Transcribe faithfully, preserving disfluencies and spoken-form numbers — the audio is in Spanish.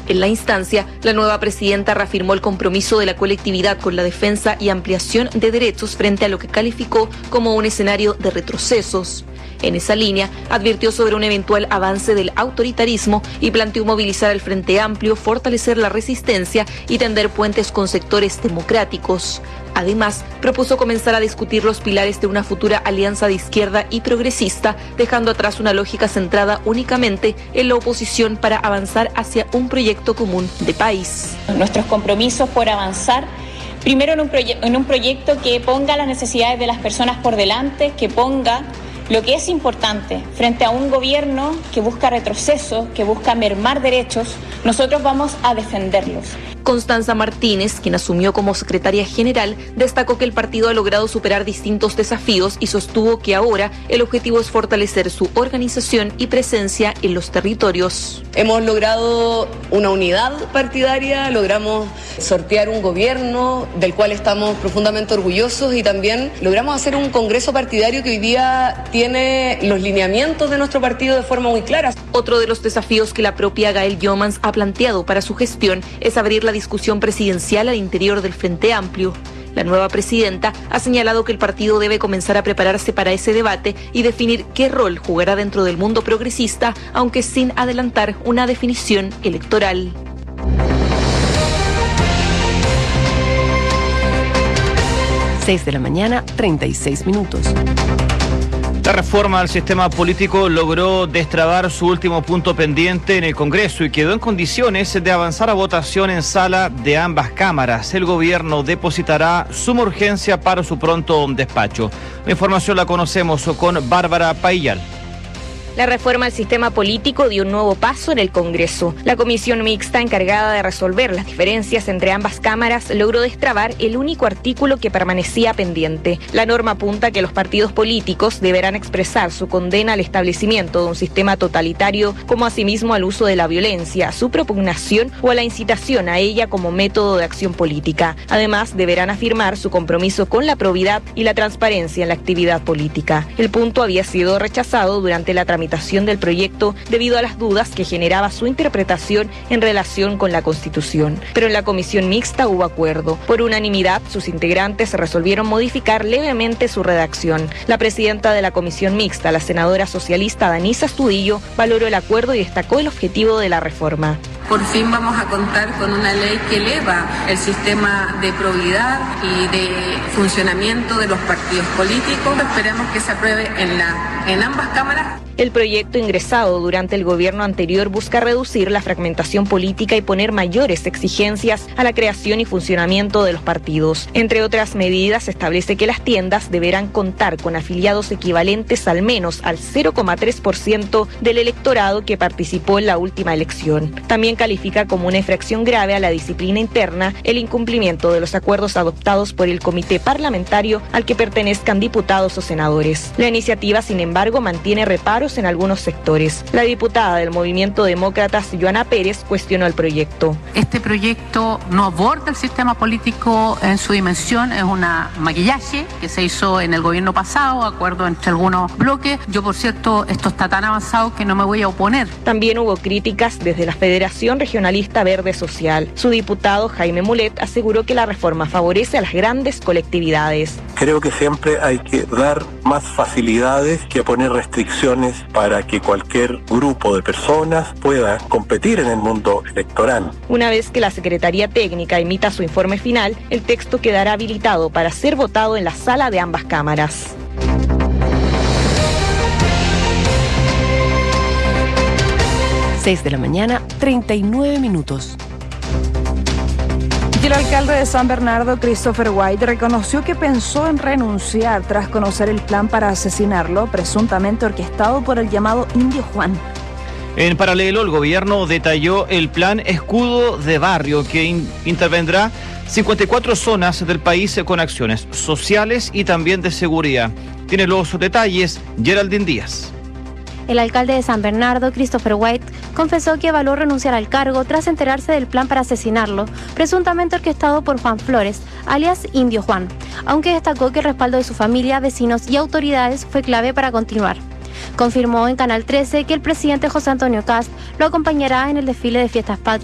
En la instancia, la nueva presidenta reafirmó el compromiso de la colectividad con la defensa y ampliación de derechos frente a lo que calificó como un escenario de retrocesos. En esa línea, advirtió sobre un eventual avance del autoritarismo y planteó movilizar al Frente Amplio, fortalecer la resistencia y tender puentes con sectores democráticos. Además, propuso comenzar a discutir los pilares de una futura alianza de izquierda y progresista, dejando atrás una lógica centrada únicamente en la oposición para avanzar hacia un proyecto común de país. Nuestros compromisos por avanzar, primero en un, proye- en un proyecto que ponga las necesidades de las personas por delante, que ponga lo que es importante frente a un gobierno que busca retroceso, que busca mermar derechos. Nosotros vamos a defenderlos. Constanza Martínez, quien asumió como secretaria general, destacó que el partido ha logrado superar distintos desafíos y sostuvo que ahora el objetivo es fortalecer su organización y presencia en los territorios. Hemos logrado una unidad partidaria, logramos sortear un gobierno del cual estamos profundamente orgullosos y también logramos hacer un congreso partidario que hoy día tiene los lineamientos de nuestro partido de forma muy clara. Otro de los desafíos que la propia Gael Jomans ha planteado para su gestión es abrir la discusión presidencial al interior del Frente Amplio. La nueva presidenta ha señalado que el partido debe comenzar a prepararse para ese debate y definir qué rol jugará dentro del mundo progresista, aunque sin adelantar una definición electoral. seis de la mañana, treinta y seis minutos. La reforma al sistema político logró destrabar su último punto pendiente en el Congreso y quedó en condiciones de avanzar a votación en sala de ambas cámaras. El gobierno depositará suma urgencia para su pronto despacho. La información la conocemos con Bárbara Paillal. La reforma al sistema político dio un nuevo paso en el Congreso. La comisión mixta encargada de resolver las diferencias entre ambas cámaras logró destrabar el único artículo que permanecía pendiente. La norma apunta que los partidos políticos deberán expresar su condena al establecimiento de un sistema totalitario, como asimismo al uso de la violencia, su propugnación o a la incitación a ella como método de acción política. Además, deberán afirmar su compromiso con la probidad y la transparencia en la actividad política. El punto había sido rechazado durante la tramitación del proyecto debido a las dudas que generaba su interpretación en relación con la Constitución. Pero en la comisión mixta hubo acuerdo. Por unanimidad, sus integrantes resolvieron modificar levemente su redacción. La presidenta de la comisión mixta, la senadora socialista Danisa Astudillo, valoró el acuerdo y destacó el objetivo de la reforma. Por fin vamos a contar con una ley que eleva el sistema de probidad y de funcionamiento de los partidos políticos. Esperemos que se apruebe en, la, en ambas cámaras. El proyecto ingresado durante el gobierno anterior busca reducir la fragmentación política y poner mayores exigencias a la creación y funcionamiento de los partidos. Entre otras medidas, establece que las tiendas deberán contar con afiliados equivalentes al menos al cero coma tres por ciento del electorado que participó en la última elección. También califica como una infracción grave a la disciplina interna el incumplimiento de los acuerdos adoptados por el comité parlamentario al que pertenezcan diputados o senadores. La iniciativa, sin embargo, mantiene reparos en algunos sectores. La diputada del Movimiento Demócratas, Joana Pérez, cuestionó el proyecto. Este proyecto no aborda el sistema político en su dimensión, es una maquillaje que se hizo en el gobierno pasado, acuerdo entre algunos bloques. Yo, por cierto, esto está tan avanzado que no me voy a oponer. También hubo críticas desde la Federación Regionalista Verde Social. Su diputado, Jaime Mulet, aseguró que la reforma favorece a las grandes colectividades. Creo que siempre hay que dar más facilidades que poner restricciones para que cualquier grupo de personas pueda competir en el mundo electoral. Una vez que la Secretaría Técnica emita su informe final, el texto quedará habilitado para ser votado en la sala de ambas cámaras. seis de la mañana, treinta y nueve minutos. Y el alcalde de San Bernardo, Christopher White, reconoció que pensó en renunciar tras conocer el plan para asesinarlo, presuntamente orquestado por el llamado Indio Juan. En paralelo, el gobierno detalló el plan Escudo de Barrio, que in- intervendrá cincuenta y cuatro zonas del país con acciones sociales y también de seguridad. Tiene los detalles Geraldine Díaz. El alcalde de San Bernardo, Christopher White, confesó que evaluó renunciar al cargo tras enterarse del plan para asesinarlo, presuntamente orquestado por Juan Flores, alias Indio Juan, aunque destacó que el respaldo de su familia, vecinos y autoridades fue clave para continuar. Confirmó en Canal trece que el presidente José Antonio Kast lo acompañará en el desfile de Fiestas Patrias